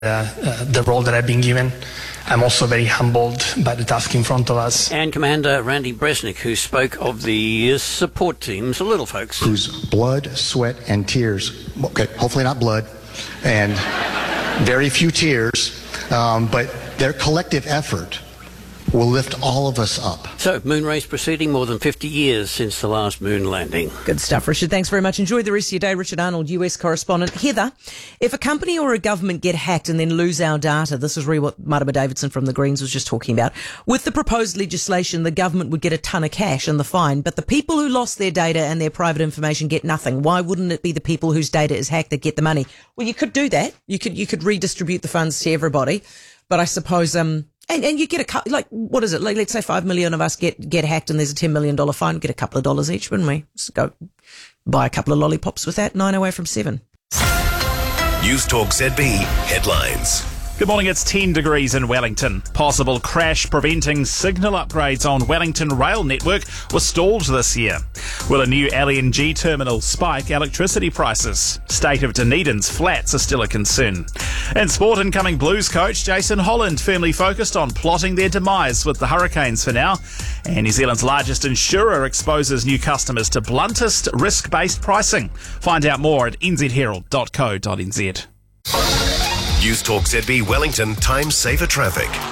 the role that I've been given. I'm also very humbled by the task in front of us. And Commander Randy Bresnik, who spoke of the support teams, the little folks. Whose blood, sweat, and tears, okay, hopefully not blood, and very few tears, but their collective effort will lift all of us up. So, moon race proceeding, more than 50 years since the last moon landing. Good stuff, Richard. Thanks very much. Enjoy the rest of your day. Richard Arnold, US correspondent. Heather, if a company or a government get hacked and then lose our data, this is really what Marama Davidson from the Greens was just talking about. With the proposed legislation, the government would get a ton of cash and the fine, but the people who lost their data and their private information get nothing. Why wouldn't it be the people whose data is hacked that get the money? Well, you could do that. You could redistribute the funds to everybody, but I suppose, and you get what is it? Like, let's say 5 million of us get hacked and there's a $10 million fine. We'd get a couple of dollars each, wouldn't we? Just go buy a couple of lollipops with that. 9 away from 7. News Talk ZB headlines. Good morning, it's 10 degrees in Wellington. Possible crash preventing signal upgrades on Wellington rail network was stalled this year. Will a new LNG terminal spike electricity prices? State of Dunedin's flats are still a concern. In sport, incoming Blues coach Jason Holland firmly focused on plotting their demise with the Hurricanes for now. And New Zealand's largest insurer exposes new customers to bluntest risk-based pricing. Find out more at nzherald.co.nz. News Talk ZB Wellington, time saver traffic.